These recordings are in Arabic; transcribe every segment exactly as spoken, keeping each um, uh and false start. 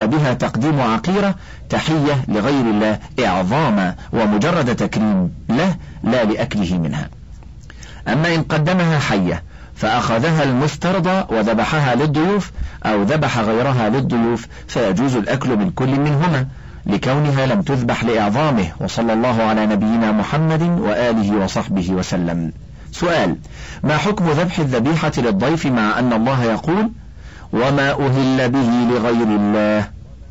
وبها تقديم عقيرة تحية لغير الله إعظاما ومجرد تكريم له لا لأكله منها. أما إن قدمها حية فأخذها المفترض وذبحها للضيوف أو ذبح غيرها للضيوف فيجوز الأكل من كل منهما لكونها لم تذبح لإعظامه. وصلى الله على نبينا محمد وآله وصحبه وسلم. سؤال: ما حكم ذبح الذبيحة للضيف مع أن الله يقول وما أهل به لغير الله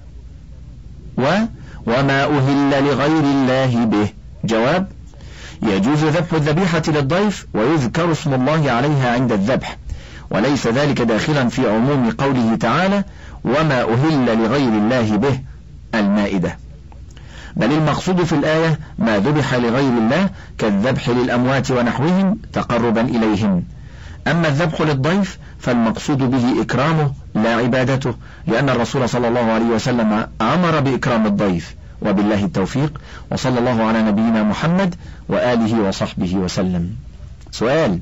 و وما أهل لغير الله به؟ جواب: يجوز ذبح الذبيحة للضيف ويذكر اسم الله عليها عند الذبح، وليس ذلك داخلا في عموم قوله تعالى وما أهل لغير الله به المائدة، بل المقصود في الآية ما ذبح لغير الله كالذبح للأموات ونحوهم تقربا إليهم. أما الذبح للضيف فالمقصود به إكرامه لا عبادته، لأن الرسول صلى الله عليه وسلم أمر بإكرام الضيف. وبالله التوفيق، وصلى الله على نبينا محمد وآله وصحبه وسلم. سؤال: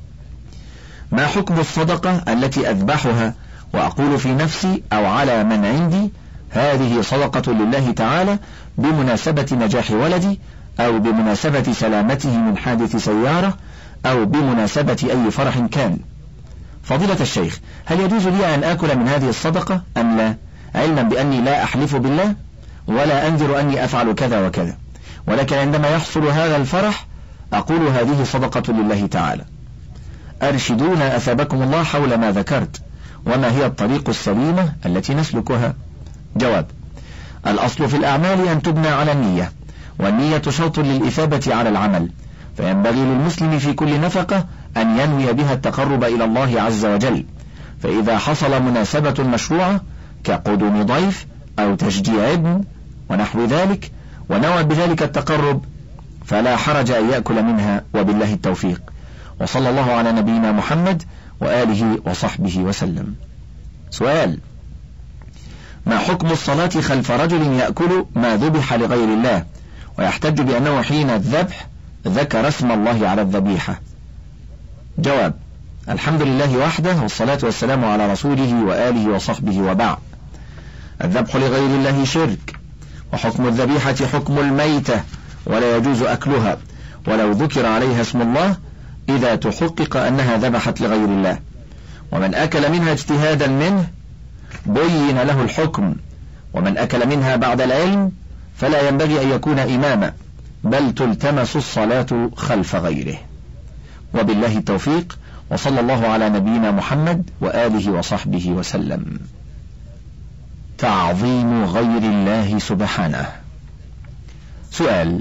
ما حكم الصدقة التي أذبحها وأقول في نفسي أو على من عندي هذه صدقة لله تعالى بمناسبة نجاح ولدي أو بمناسبة سلامته من حادث سيارة أو بمناسبة أي فرح كان؟ فضيلة الشيخ، هل يجوز لي أن آكل من هذه الصدقة أم لا، علما بأني لا أحلف بالله ولا أنذر أني أفعل كذا وكذا، ولكن عندما يحصل هذا الفرح أقول هذه صدقة لله تعالى؟ أرشدونا أثابكم الله حول ما ذكرت، وما هي الطريق السليمة التي نسلكها؟ جواب: الأصل في الأعمال أن تبنى على النية، والنية شرط للإثابة على العمل، فينبغي للمسلم في كل نفقة أن ينوي بها التقرب إلى الله عز وجل، فإذا حصل مناسبة مشروعة كقدوم ضيف أو تشجيع ابن ونحو ذلك ونوى بذلك التقرب فلا حرج أن يأكل منها، وبالله التوفيق. وصلى الله على نبينا محمد وآله وصحبه وسلم. سؤال: ما حكم الصلاة خلف رجل يأكل ما ذبح لغير الله ويحتج بأنه حين الذبح ذكر اسم الله على الذبيحة؟ جواب: الحمد لله وحده، والصلاة والسلام على رسوله وآله وصحبه، وبعد. الذبح لغير الله شرك، وحكم الذبيحة حكم الميتة ولا يجوز أكلها ولو ذكر عليها اسم الله إذا تحقق أنها ذبحت لغير الله، ومن أكل منها اجتهادا منه بين له الحكم، ومن أكل منها بعد العلم فلا ينبغي أن يكون إماما، بل تلتمس الصلاة خلف غيره. وبالله التوفيق، وصلى الله على نبينا محمد وآله وصحبه وسلم. تعظيم غير الله سبحانه. سؤال: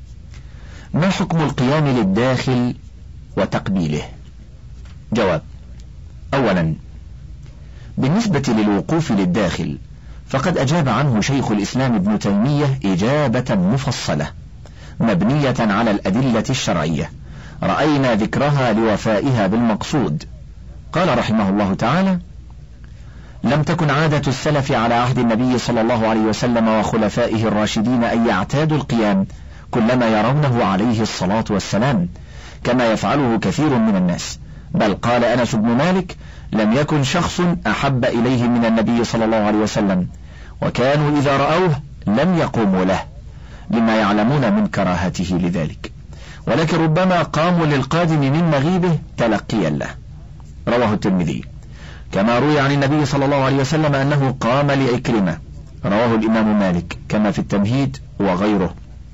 ما حكم القيام للداخل وتقبيله؟ جواب: أولا، بالنسبة للوقوف للداخل فقد أجاب عنه شيخ الإسلام ابن تيمية إجابة مفصلة مبنية على الأدلة الشرعية رأينا ذكرها لوفائها بالمقصود. قال رحمه الله تعالى: لم تكن عادة السلف على عهد النبي صلى الله عليه وسلم وخلفائه الراشدين أن يعتادوا القيام كلما يرونه عليه الصلاة والسلام كما يفعله كثير من الناس، بل قال أنس بن مالك: لم يكن شخص أحب إليه من النبي صلى الله عليه وسلم، وكانوا إذا رأوه لم يقوموا له لما يعلمون من كراهته لذلك، ولكن ربما قاموا للقادم من مغيبه تلقيا له. رواه الترمذي. كما روي عن النبي صلى الله عليه وسلم أنه قام لعكرمة، رواه الإمام مالك كما في التمهيد وغيره.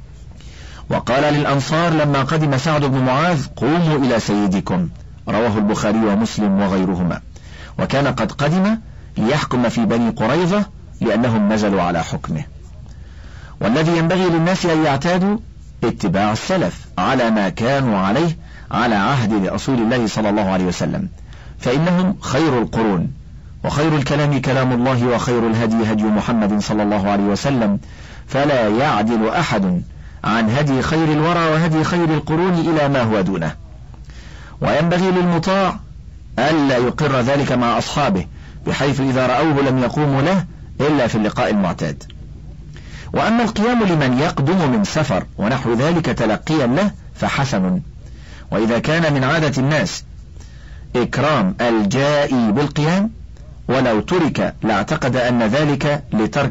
وقال للأنصار لما قدم سعد بن معاذ: قوموا إلى سيدكم، رواه البخاري ومسلم وغيرهما، وكان قد قدم ليحكم في بني قريظة لأنهم نزلوا على حكمه. والذي ينبغي للناس أن يعتادوا اتباع السلف على ما كانوا عليه على عهد رسول الله صلى الله عليه وسلم، فإنهم خير القرون، وخير الكلام كلام الله، وخير الهدي هدي محمد صلى الله عليه وسلم، فلا يعدل أحد عن هدي خير الورى وهدي خير القرون إلى ما هو دونه. وينبغي للمطاع ألا يقر ذلك مع أصحابه بحيث إذا رأوه لم يقوموا له إلا في اللقاء المعتاد. وأما القيام لمن يقدم من سفر ونحو ذلك تلقيا له فحسن، وإذا كان من عادة الناس إكرام الجائي بالقيام ولو ترك لاعتقد أن ذلك لترك